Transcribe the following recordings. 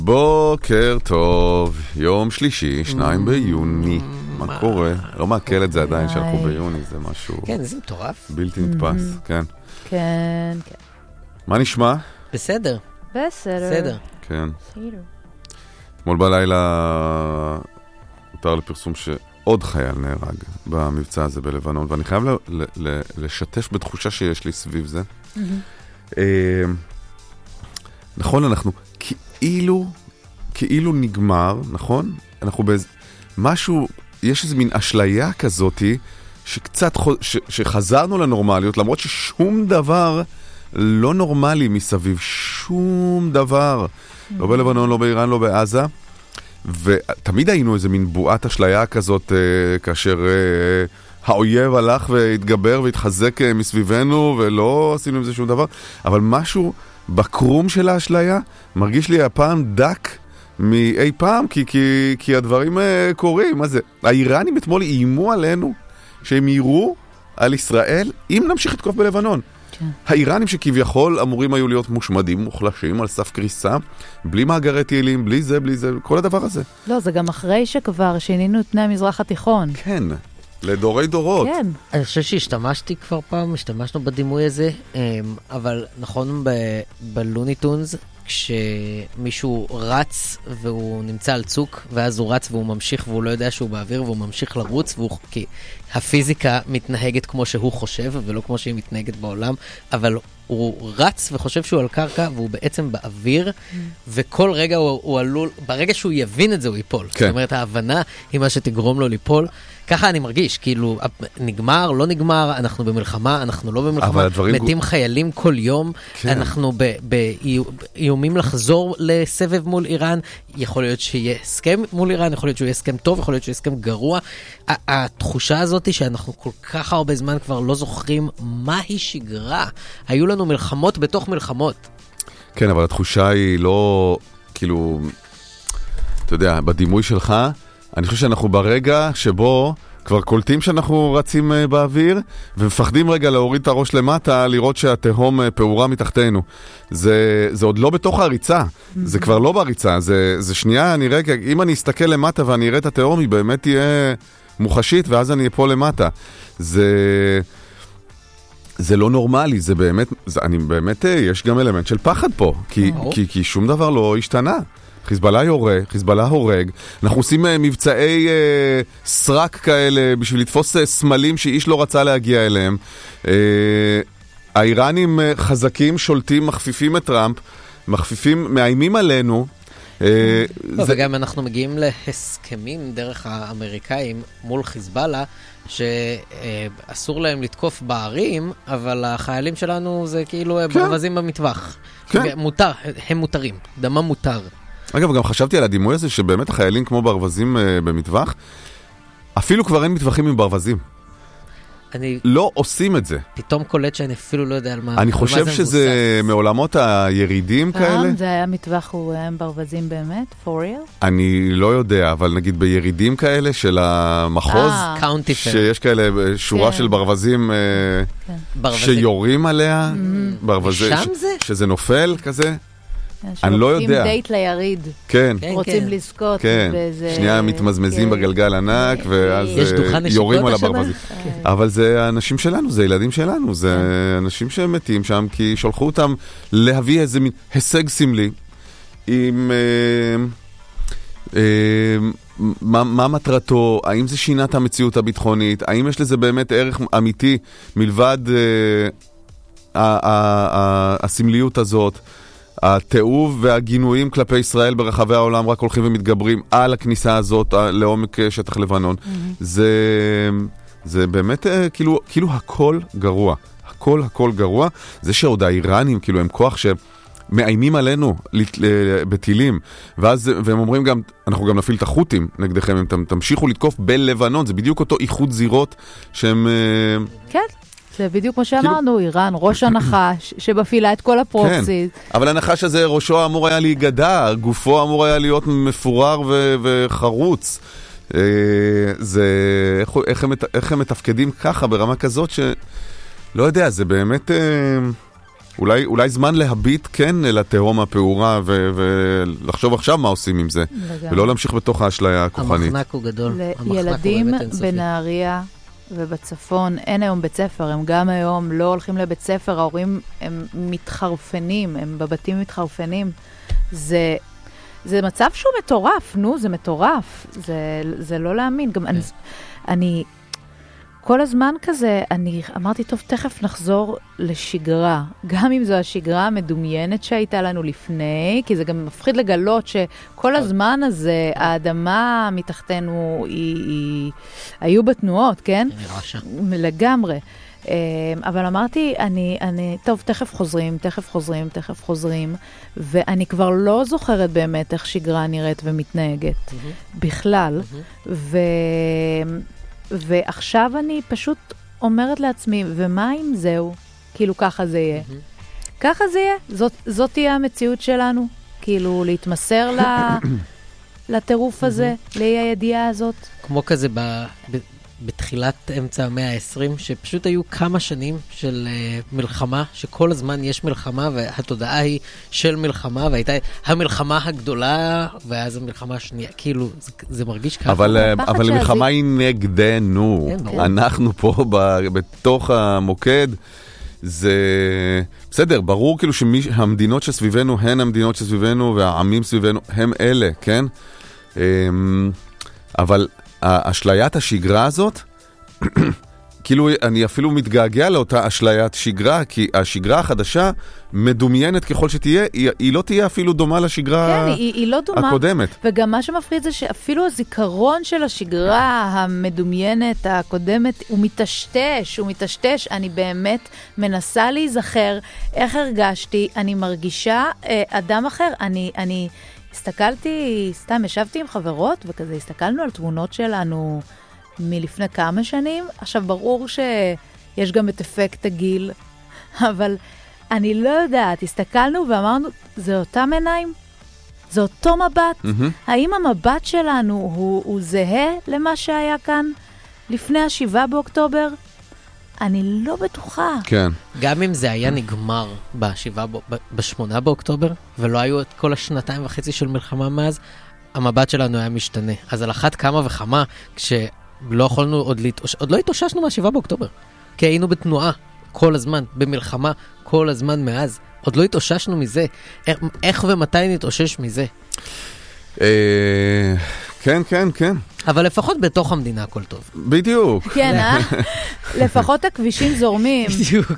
בוקר טוב, יום שלישי, 2 ביוני. מה קורה? לא מעכל את זה עדיין שאנחנו ביוני, זה משהו... כן, זה מטורף. בלתי נתפס, כן. כן, כן. מה נשמע? בסדר. בסדר. כן. אתמול בלילה הותר לפרסום שעוד חייל נהרג במבצע הזה בלבנון, ואני חייב לשתף בתחושה שיש לי סביב זה. נכון, אנחנו כאילו נגמר, נכון? אנחנו משהו, יש איזה מין אשליה כזאתי, שקצת, שחזרנו לנורמליות, למרות ששום דבר לא נורמלי מסביב, שום דבר. לא בלבנון, לא באיראן, לא בעזה. ותמיד היינו איזה מין בועת אשליה כזאת, כאשר האויב הלך והתגבר והתחזק מסביבנו, ולא עשינו עם זה שום דבר. אבל משהו בקרום של האשליה מרגיש לי הפעם דק מאי פעם, כי הדברים קורים. מה זה? האיראנים אתמול איימו עלינו שהם יירו על ישראל אם נמשיך לתקוף בלבנון. האיראנים שכביכול אמורים היו להיות מושמדים, מוחלשים, על סף קריסה, בלי מאגרי טילים, בלי זה, כל הדבר הזה. לא, זה גם אחרי שכבר שינינו את פני המזרח התיכון. כן, לדורי דורות. כן. אני חושב שהשתמשתי כבר פעם, השתמשנו בדימוי הזה, אבל נכון בלוניטונס, כשמישהו רץ והוא נמצא על צוק, ואז הוא רץ והוא ממשיך והוא לא יודע שהוא באוויר והוא ממשיך לרוץ, כי הפיזיקה מתנהגת כמו שהוא חושב ולא כמו שהיא מתנהגת בעולם, אבל הוא רץ וחושב שהוא על קרקע והוא בעצם באוויר, וכל רגע הוא עלול, ברגע שהוא יבין את זה הוא ייפול. כן. זאת אומרת, ההבנה היא מה שתגרום לו ליפול. ככה אני מרגיש, כאילו, נגמר, לא נגמר, אנחנו במלחמה, אנחנו לא במלחמה, מתים חיילים כל יום, כן. אנחנו באיומים לחזור לסבב מול איראן, יכול להיות שיהיה הסכם מול איראן, יכול להיות שהוא יהיה הסכם טוב, יכול להיות שהוא יהיה הסכם גרוע. התחושה הזאת היא שאנחנו כל כך הרבה זמן כבר לא זוכרים מהי שגרה. היו לנו מלחמות בתוך מלחמות. כן, אבל התחושה היא לא, כאילו, אתה יודע, בדימוי שלך, אני חושב שאנחנו ברגע שבו כבר קולטים שאנחנו רצים באוויר, ומפחדים רגע להוריד את הראש למטה, לראות שהתהום פעורה מתחתנו. זה עוד לא בתוך הריצה, זה כבר לא בריצה, זה שנייה, אני רגע, אם אני אסתכל למטה ואני אראה את התהום, היא באמת תהיה מוחשית, ואז אני אפול למטה. זה לא נורמלי, זה באמת, יש גם אלמנט של פחד פה, כי שום דבר לא השתנה. חיזבאללה יורה, חיזבאללה הורג, אנחנו עושים מבצעי סרק כאלה בשביל לתפוס סמלים שאיש לא רצה להגיע אליהם. האיראנים חזקים, שולטים, מחפיפים את טראמפ, מאיימים עלינו. וגם אנחנו מגיעים להסכמים דרך האמריקאים מול חיזבאללה, שאסור להם לתקוף בערים, אבל החיילים שלנו זה כאילו ברווזים במטווח. הם מותרים, דמם מותר. אגב, גם חשבתי על הדימוי הזה שבאמת החיילים כמו ברווזים במטווח, אפילו כבר אין מטווחים עם ברווזים. אני לא עושים את זה. פתאום קולט שאני אפילו לא יודע על מה. אני חושב שזה מעולמות הירידים כאלה. פעם זה היה מטווח, הוא היה עם ברווזים באמת? For real? אני לא יודע, אבל נגיד בירידים כאלה של המחוז, שיש כאלה שורה של ברווזים שיורים עליה, שזה נופל כזה. אני לא יודע. עם דייט ליריד. כן. רוצים לזכות. כן. שנייה מתמזמזים בגלגל ענק, ואז יורים על הברווזים. אבל זה האנשים שלנו, זה ילדים שלנו, זה אנשים שמתים שם, כי שלחו אותם להביא איזה מין הישג סמלי, עם מה מטרתו, האם זה שינה את המציאות הביטחונית, האם יש לזה באמת ערך אמיתי, מלבד הסמליות הזאת, התיעוב והגינויים כלפי ישראל ברחבי העולם רק הולכים ומתגברים על הכניסה הזאת לעומק שטח לבנון. זה באמת כאילו הכל גרוע. הכל גרוע. זה שעוד האיראנים כאילו הם כוח שמאיימים עלינו בטילים, והם אומרים גם, אנחנו גם נפעיל את החות'ים נגדכם, הם תמשיכו לתקוף בלבנון, זה בדיוק אותו איחוד זירות שהם... כן. זה בדיוק כמו שאמרנו, איראן, ראש הנחש, שמפעילה את כל הפרוקסיס. אבל הנחש הזה, ראשו אמור היה להיגדע, גופו אמור היה להיות מפורר וחרוץ. איך הם מתפקדים ככה, ברמה כזאת לא יודע, זה באמת אולי זמן להביט כן לתהום הפעורה ולחשוב עכשיו מה עושים עם זה, ולא להמשיך בתוך האשליה הכוחנית. המחנק הוא גדול. לילדים בנהריה ובצפון אין היום בית ספר, הם גם היום לא הולכים לבית ספר, ההורים הם מתחרפנים, הם בבתים מתחרפנים. זה מצב שהוא מטורף, זה מטורף. זה לא להאמין. גם אני כל הזמן כזה, אני אמרתי, טוב, תכף נחזור לשגרה. גם אם זו השגרה המדומיינת שהייתה לנו לפני, כי זה גם מפחיד לגלות שכל הזמן הזה, האדמה מתחתנו, היו בתנועות, כן? לגמרי. אבל אמרתי, טוב, תכף חוזרים, ואני כבר לא זוכרת באמת איך שגרה נראית ומתנהגת. בכלל. ועכשיו אני פשוט אומרת לעצמי, ומה אם זהו? כאילו ככה זה יהיה. ככה זה יהיה? זאת תהיה המציאות שלנו? כאילו להתמסר לטירוף הזה, לידיעה הזאת? כמו כזה בתחילת אמצע המאה ה-20, שפשוט היו כמה שנים של מלחמה, שכל הזמן יש מלחמה, והתודעה היא של מלחמה, והייתה המלחמה הגדולה, ואז המלחמה השנייה, כאילו, זה מרגיש ככה. אבל המלחמה היא נגדנו. אנחנו פה בתוך המוקד, זה בסדר, ברור כאילו שהמדינות שסביבנו הן המדינות שסביבנו, והעמים סביבנו הם אלה, כן? אבל האשליית השגרה הזאת, כאילו אני אפילו מתגעגע לאותה אשליית שגרה, כי השגרה החדשה מדומיינת ככל שתהיה, היא לא תהיה אפילו דומה לשגרה כן, היא לא דומה, הקודמת. וגם מה שמפריד זה שאפילו הזיכרון של השגרה המדומיינת הקודמת, הוא מטשטש, אני באמת מנסה להיזכר איך הרגשתי, אני מרגישה אדם אחר, אני הסתכלתי, סתם ישבתי עם חברות, וכזה הסתכלנו על תמונות שלנו מלפני כמה שנים. עכשיו, ברור שיש גם את אפקט הגיל, אבל אני לא יודעת, הסתכלנו ואמרנו, זה אותם עיניים? זה אותו מבט? האם המבט שלנו הוא זהה למה שהיה כאן לפני 7 באוקטובר? אני לא בטוחה. כן. גם אם זה היה נגמר ב-8 באוקטובר, ולא היו את כל 2.5 של מלחמה מאז, המבט שלנו היה משתנה. אז על אחת כמה וכמה, כשלא יכולנו עוד לא התאוששנו מה-7 באוקטובר. כי היינו בתנועה כל הזמן, במלחמה כל הזמן מאז. עוד לא התאוששנו מזה. איך ומתי נתאושש מזה? כן, כן, כן. אבל לפחות בתוך המדינה הכל טוב. בדיוק. כן, לפחות הכבישים זורמים. בדיוק.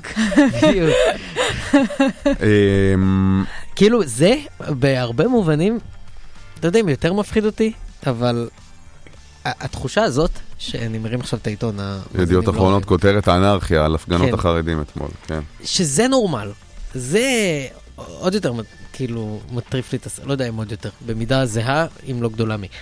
כאילו זה בהרבה מובנים, אתה יודע אם יותר מפחיד אותי, אבל התחושה הזאת, שאני מרים עכשיו את העיתון, ידיעות אחרונות כותרת האנרכיה על הפגנות החרדים אתמול, כן. שזה נורמל. זה עוד יותר כאילו מטריף לי, לא יודע אם עוד יותר, במידה זהה, אם לא גדולה מי.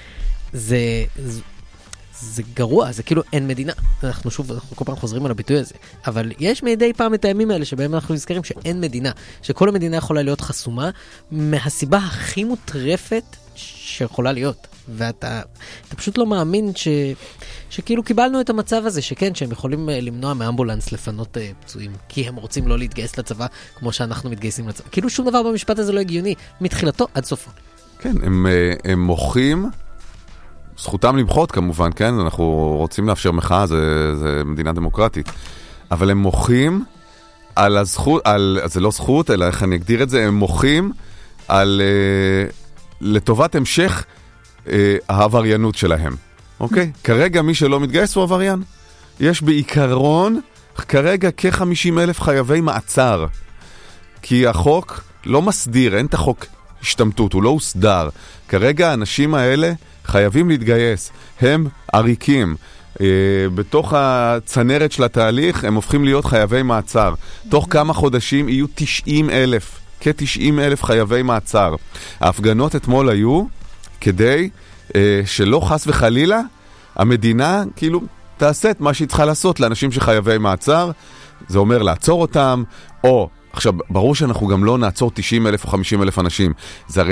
זה גרוע, זה כאילו אין מדינה. אנחנו כל פעם חוזרים על הביטוי הזה. אבל יש מדי פעם את הימים האלה שבהם אנחנו נזכרים שאין מדינה. שכל המדינה יכולה להיות חסומה מהסיבה הכי מוטרפת שיכולה להיות. ואתה פשוט לא מאמין שכאילו קיבלנו את המצב הזה, שכן, שהם יכולים למנוע מאמבולנס לפנות פצועים, כי הם רוצים לא להתגייס לצבא כמו שאנחנו מתגייסים לצבא. כאילו שום דבר במשפט הזה לא הגיוני, מתחילתו עד סופו. כן, הם מוחים, זכותם למחות כמובן, כן? אנחנו רוצים לאפשר מחאה, זה מדינה דמוקרטית. אבל הם מוחים על הזכות, זה לא זכות, אלא איך אני אגדיר את זה, הם מוחים לטובת המשך העבריינות שלהם. אוקיי? כרגע מי שלא מתגייס הוא עבריין. יש בעיקרון כרגע כ-50,000 חייבי מעצר. כי החוק לא מסדיר, אין את החוק השתמטות, הוא לא הוסדר. כרגע האנשים האלה חייבים להתגייס. הם עריקים. בתוך הצנרת של התהליך הם הופכים להיות חייבי מעצר. תוך כמה חודשים יהיו 90,000, כ-90,000 חייבי מעצר. ההפגנות אתמול היו כדי שלא חס וחלילה המדינה כאילו תעשה את מה שהיא צריכה לעשות לאנשים שחייבי מעצר. זה אומר לעצור אותם, או עכשיו ברור שאנחנו גם לא נעצור 90,000 או 50,000 אנשים. זה